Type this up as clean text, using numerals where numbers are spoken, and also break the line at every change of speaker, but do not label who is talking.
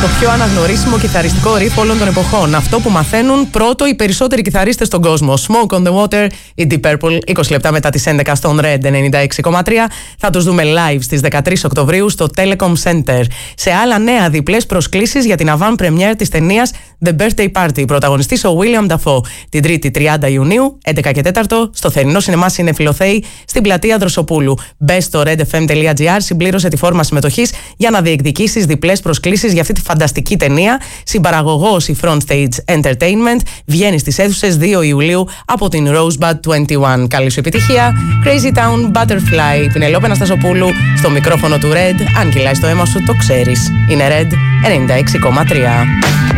το πιο αναγνωρίσιμο κιθαριστικό ριφ όλων των εποχών. Αυτό που μαθαίνουν πρώτο οι περισσότεροι κιθαρίστες στον κόσμο. Smoke on the Water, η Deep Purple, 20 λεπτά μετά τις 11 στον Red 96,3. Θα τους δούμε live στις 13 Οκτωβρίου στο Telecom Center. Σε άλλα νέα, διπλές προσκλήσεις για την avant premiere της ταινίας The Birthday Party. Πρωταγωνιστής ο William Dafoe. Την 3η 30 Ιουνίου, 11 και 4, στο θερινό σινεμά Συνεφιλοθέη στην πλατεία Δροσοπούλου. Μπες στο redfm.gr, συμπλήρωσε τη φόρμα συμμετοχής για να διεκδικήσεις διπλές προσκλήσεις για αυτή τη φανταστική ταινία. Συμπαραγωγός η Front Stage Entertainment. Βγαίνει στις αίθουσες 2 Ιουλίου από την Rosebud 21. Καλή σου επιτυχία. Crazy Town Butterfly. Πινελόπη Αναστασοπούλου στο μικρόφωνο του Red. Αν κυλάει στο αίμα σου, το ξέρεις. Είναι Red 96,3.